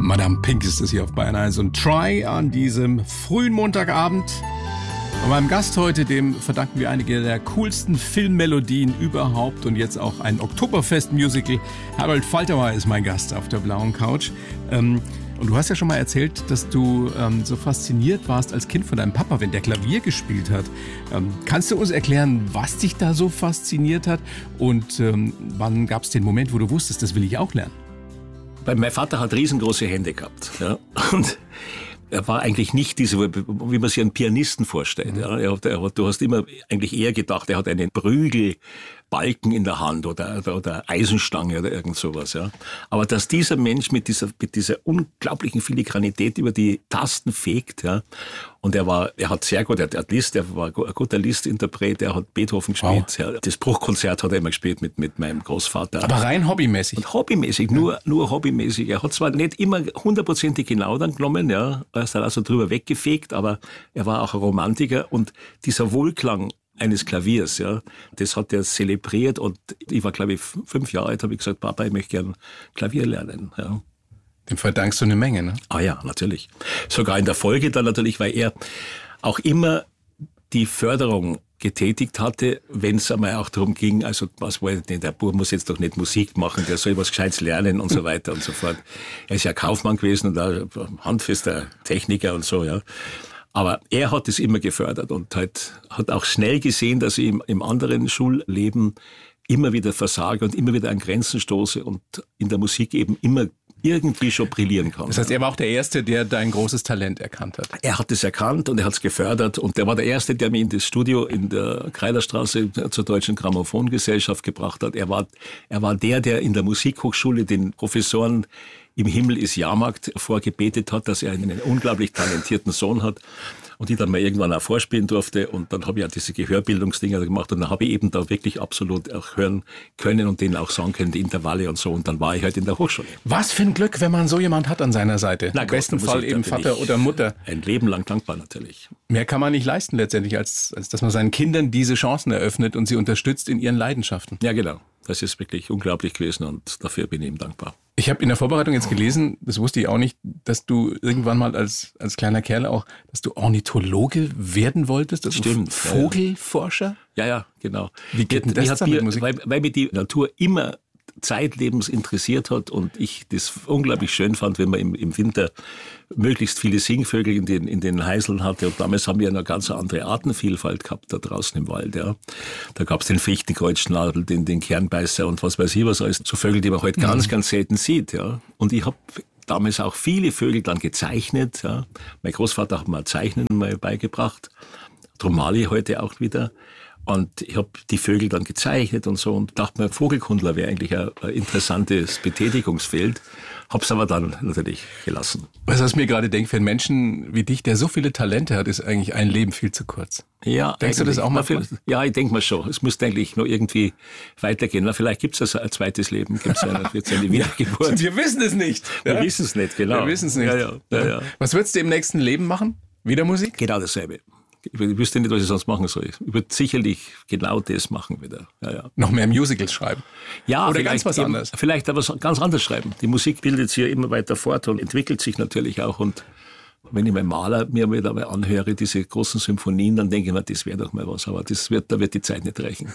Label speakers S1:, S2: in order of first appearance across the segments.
S1: Madame Pink ist es hier auf Bayern 1 und Try an diesem frühen Montagabend. Und meinem Gast heute, dem verdanken wir einige der coolsten Filmmelodien überhaupt und jetzt auch ein Oktoberfest-Musical. Harold Faltermeyer ist mein Gast auf der blauen Couch. Und du hast ja schon mal erzählt, dass du so fasziniert warst als Kind von deinem Papa, wenn der Klavier gespielt hat. Kannst du uns erklären, was dich da so fasziniert hat? Und wann gab es den Moment, wo du wusstest, das will ich auch lernen?
S2: Mein Vater hat riesengroße Hände gehabt. Ja. Und er war eigentlich nicht diese, wie man sich einen Pianisten vorstellt. Ja. Du hast immer eigentlich eher gedacht, er hat einen Prügelbalken in der Hand oder Eisenstange oder irgend sowas. Ja. Aber dass dieser Mensch mit dieser unglaublichen Filigranität über die Tasten fegt, ja, und er hat sehr gut, er war ein guter Listinterpret, er hat Beethoven gespielt. Wow. Ja. Das Bruchkonzert hat er immer gespielt mit meinem Großvater.
S1: Aber rein hobbymäßig?
S2: Und hobbymäßig, nur hobbymäßig. Er hat zwar nicht immer 100% genau dann genommen, ja, er ist dann also drüber weggefegt, aber er war auch ein Romantiker und dieser Wohlklang eines Klaviers, ja, das hat er zelebriert und ich war, glaube ich, 5 Jahre alt, habe ich gesagt, Papa, ich möchte gern Klavier lernen, ja.
S1: Dem verdankst du eine Menge, ne?
S2: Ah ja, natürlich. Sogar in der Folge dann natürlich, weil er auch immer die Förderung getätigt hatte, wenn es einmal auch darum ging, also was wollte denn, der Bub muss jetzt doch nicht Musik machen, der soll was Gescheites lernen und so weiter und so fort. Er ist ja Kaufmann gewesen und ein handfester Techniker und so, ja. Aber er hat es immer gefördert und hat auch schnell gesehen, dass ich im anderen Schulleben immer wieder versage und immer wieder an Grenzen stoße und in der Musik eben immer irgendwie schon brillieren kann.
S1: Das heißt, er war auch der Erste, der dein großes Talent erkannt hat.
S2: Er hat es erkannt und er hat es gefördert und er war der Erste, der mich in das Studio in der Kreilerstraße zur Deutschen Grammophongesellschaft gebracht hat. Er war der in der Musikhochschule den Professoren im Himmel ist Jahrmarkt vorgebetet hat, dass er einen unglaublich talentierten Sohn hat. Und die dann mal irgendwann auch vorspielen durfte. Und dann habe ich auch diese Gehörbildungsdinger gemacht. Und dann habe ich eben da wirklich absolut auch hören können und denen auch sagen können, die Intervalle und so. Und dann war ich halt in der Hochschule.
S1: Was für ein Glück, wenn man so jemand hat an seiner Seite. Im besten Fall eben Vater oder Mutter.
S2: Ein Leben lang dankbar natürlich.
S1: Mehr kann man nicht leisten letztendlich, als dass man seinen Kindern diese Chancen eröffnet und sie unterstützt in ihren Leidenschaften.
S2: Ja, genau. Das ist wirklich unglaublich gewesen und dafür bin ich ihm dankbar.
S1: Ich habe in der Vorbereitung jetzt gelesen, das wusste ich auch nicht, dass du irgendwann mal als kleiner Kerl auch, dass du Ornithologe werden wolltest, also
S2: stimmt,
S1: Vogelforscher?
S2: Ja, genau.
S1: Wie geht denn das mit Musik?
S2: Weil mich die Natur immer zeitlebens interessiert hat und ich das unglaublich schön fand, wenn man im Winter möglichst viele Singvögel in den Heiseln hatte. Und damals haben wir eine ganz andere Artenvielfalt gehabt da draußen im Wald. Ja. Da gab es den Fichtenkreuzschnabel, den Kernbeißer und was weiß ich was alles. So Vögel, die man heute ganz selten sieht. Ja. Und ich habe damals auch viele Vögel dann gezeichnet. Ja. Mein Großvater hat mir Zeichnen mal beigebracht. Darum male ich heute auch wieder. Und ich habe die Vögel dann gezeichnet und so und dachte mir, Vogelkundler wäre eigentlich ein interessantes Betätigungsfeld. Hab's aber dann natürlich gelassen.
S1: Was ich mir gerade denke, für einen Menschen wie dich, der so viele Talente hat, ist eigentlich ein Leben viel zu kurz.
S2: Ja.
S1: Denkst du das auch mal?
S2: Ja, ich denke mal schon. Es müsste eigentlich noch irgendwie weitergehen. Na, vielleicht gibt's ja ein zweites Leben, wird's eine Wiedergeburt.
S1: Wir wissen es nicht.
S2: Wir wissen es nicht, genau.
S1: Wir wissen es nicht.
S2: Ja.
S1: Was würdest du im nächsten Leben machen? Wieder Musik?
S2: Genau dasselbe. Ich wüsste nicht, was ich sonst machen soll. Ich würde sicherlich genau das machen wieder. Ja.
S1: Noch mehr Musicals schreiben?
S2: Ja,
S1: oder ganz was anderes?
S2: Vielleicht aber ganz anders schreiben. Die Musik bildet sich ja immer weiter fort und entwickelt sich natürlich auch. Und wenn ich meinen Maler mir wieder mal anhöre, diese großen Symphonien, dann denke ich mir, das wäre doch mal was. Aber da wird die Zeit nicht reichen.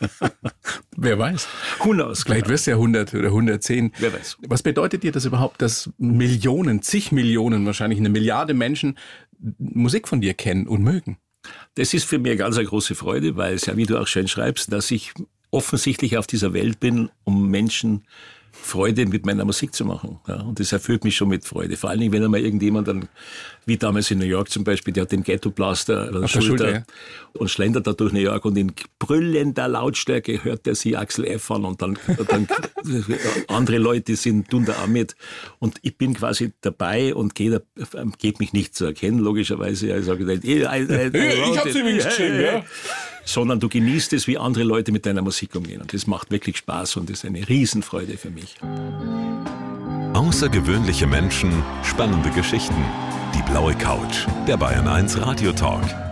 S1: Wer weiß.
S2: Who knows?
S1: Vielleicht wirst du ja 100 oder 110.
S2: Wer weiß.
S1: Was bedeutet dir das überhaupt, dass Millionen, zig Millionen, wahrscheinlich 1 Milliarde Menschen Musik von dir kennen und mögen?
S2: Das ist für mich eine ganz große Freude, weil es ja, wie du auch schön schreibst, dass ich offensichtlich auf dieser Welt bin, um Menschen Freude mit meiner Musik zu machen. Ja, und das erfüllt mich schon mit Freude. Vor allen Dingen, wenn einmal irgendjemand dann, wie damals in New York zum Beispiel, der hat den Ghetto-Blaster an der Schulter und schlendert da durch New York und in brüllender Lautstärke hört er sie Axel F. an und dann andere Leute tun da auch mit. Und ich bin quasi dabei und gebe mich nicht zu erkennen, logischerweise. Ich sage nicht, ich hab's übrigens geschrieben, ja. Sondern du genießt es, wie andere Leute mit deiner Musik umgehen. Und das macht wirklich Spaß und ist eine Riesenfreude für mich.
S3: Außergewöhnliche Menschen, spannende Geschichten. Die blaue Couch, der Bayern 1 Radio Talk.